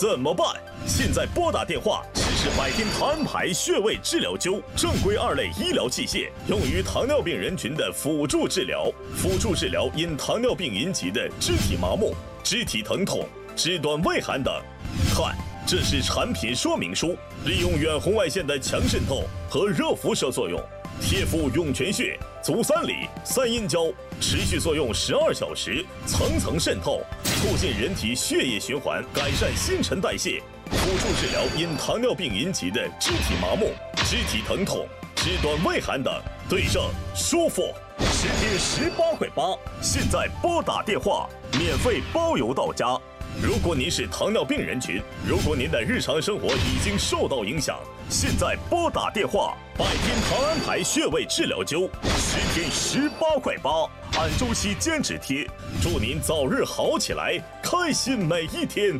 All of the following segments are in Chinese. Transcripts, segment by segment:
怎么办？现在拨打电话实施百天糖胺牌穴位治疗灸，正规2类医疗器械，用于糖尿病人群的辅助治疗。辅助治疗因糖尿病引起的肢体麻木、肢体疼痛、肢端畏寒等。看，这是产品说明书，利用远红外线的强渗透和热辐射作用，贴敷涌泉穴、足三里、三阴交，持续作用12小时，层层渗透，促进人体血液循环，改善新陈代谢。辅助治疗因糖尿病引起的肢体麻木、肢体疼痛、肢端畏寒等，对症舒服，10天18块8。现在拨打电话，免费包邮到家。如果您是糖尿病人群，如果您的日常生活已经受到影响，现在拨打电话，百天糖胺牌穴位治疗灸，10天18块8，按周期坚持贴，祝您早日好起来，开心每一天。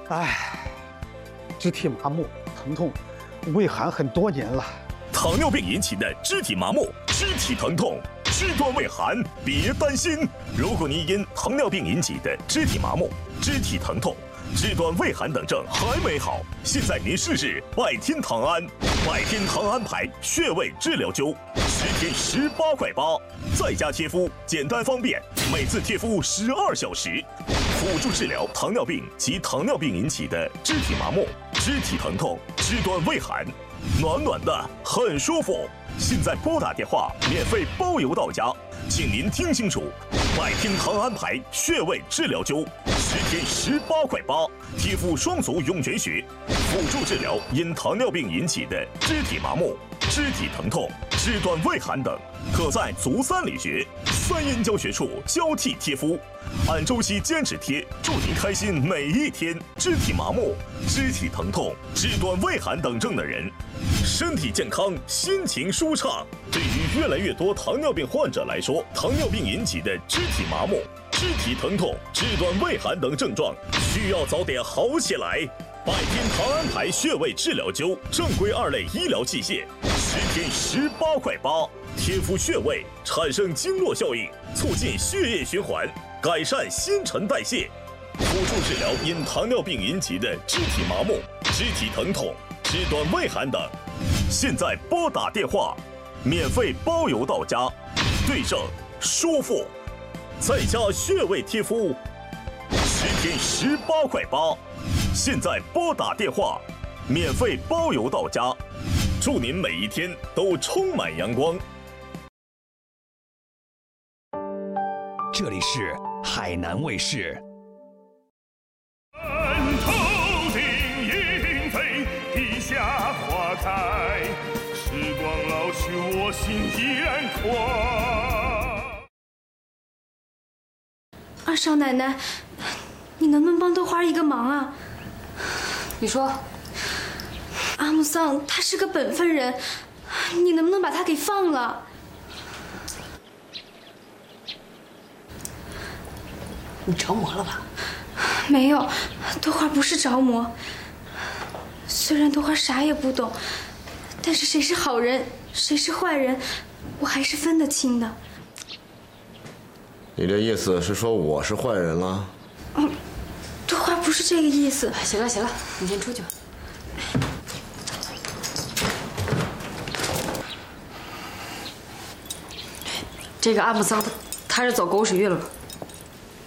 肢体麻木、疼痛、畏寒很多年了。 糖尿病引起的肢体麻木、肢体疼痛、肢端畏寒，别担心。如果您因糖尿病引起的肢体麻木、肢体疼痛、肢端畏寒等症还没好，现在您试试百天糖胺，百天糖胺牌穴位治疗灸，10天18块8，在家贴敷，简单方便，每次贴敷12小时，辅助治疗糖尿病及糖尿病引起的肢体麻木、肢体疼痛、肢端畏寒，暖暖的，很舒服。现在拨打电话，免费包邮到家，请您听清楚，百天糖胺牌穴位治疗灸，10天18块8，贴敷双足涌泉穴，辅助治疗因糖尿病引起的肢体麻木、肢体疼痛、肢端畏寒等，可在足三里穴、三阴交穴处交替贴敷，按周期坚持贴，祝您开心每一天。肢体麻木、肢体疼痛、肢端畏寒等症的人，身体健康，心情舒畅。对于越来越多糖尿病患者来说，糖尿病引起的肢体麻木、肢体疼痛、肢端畏寒等症状，需要早点好起来。百天糖胺牌穴位治疗灸，正规2类医疗器械，10天18块8，贴敷穴位产生经络效应，促进血液循环，改善新陈代谢。辅助治疗因糖尿病引起的肢体麻木、肢体疼痛、肢端畏寒等，现在拨打电话，免费包邮到家，对症舒服，在家穴位贴敷，10天18块8。现在拨打电话，免费包邮到家，祝您每一天都充满阳光。 这里是海南卫视。 头顶莺飞，地下花开，时光老去，我心依然快。 二少奶奶，你能不能帮豆花一个忙啊？ 你说， 阿木桑他是个本分人，你能不能把他给放了？ 你着魔了吧？ 没有，豆花不是着魔。虽然豆花啥也不懂，但是谁是好人，谁是坏人，我还是分得清的。 你这意思是说我是坏人了？ 豆花不是这个意思。 行了行了，你先出去吧。这个阿木桑他是走狗屎运了吧？